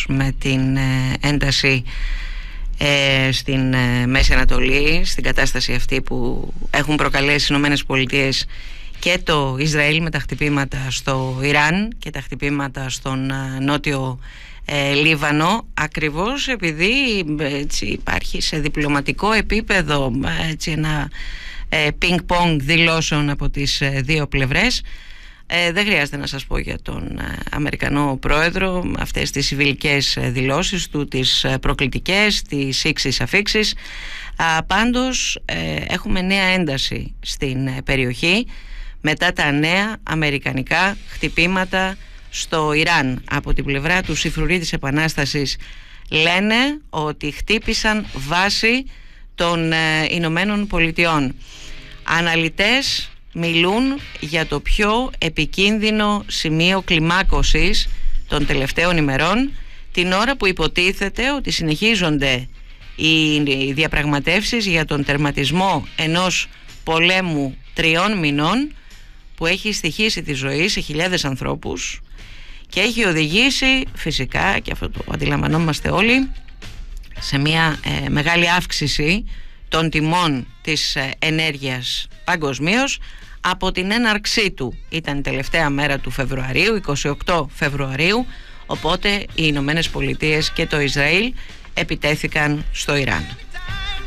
βεβαίως με την ένταση στην Μέση Ανατολή, στην κατάσταση αυτή που έχουν προκαλέσει οι Ηνωμένες Πολιτείες και το Ισραήλ με τα χτυπήματα στο Ιράν και τα χτυπήματα στον νότιο Λίβανο, ακριβώς επειδή έτσι, υπάρχει σε διπλωματικό επίπεδο έτσι, ένα πινκ-πονγκ δηλώσεων από τις δύο πλευρές. Δεν χρειάζεται να σας πω για τον Αμερικανό πρόεδρο αυτές τις συμβιλικές δηλώσεις του, τις προκλητικές, τις ήξεις αφήξεις. Πάντως έχουμε νέα ένταση στην περιοχή μετά τα νέα αμερικανικά χτυπήματα στο Ιράν. Από την πλευρά του Σιφρουρί της Επανάστασης λένε ότι χτύπησαν βάση των Ηνωμένων Πολιτειών. Αναλυτές μιλούν για το πιο επικίνδυνο σημείο κλιμάκωσης των τελευταίων ημερών, την ώρα που υποτίθεται ότι συνεχίζονται οι διαπραγματεύσεις για τον τερματισμό ενός πολέμου 3 μηνών που έχει στοιχήσει τη ζωή σε χιλιάδες ανθρώπους και έχει οδηγήσει φυσικά, και αυτό το αντιλαμβανόμαστε όλοι, σε μια μεγάλη αύξηση των τιμών της ενέργειας παγκοσμίως από την έναρξή του. Ήταν η τελευταία μέρα του Φεβρουαρίου, 28 Φεβρουαρίου, οπότε οι Ηνωμένες Πολιτείες και το Ισραήλ επιτέθηκαν στο Ιράν.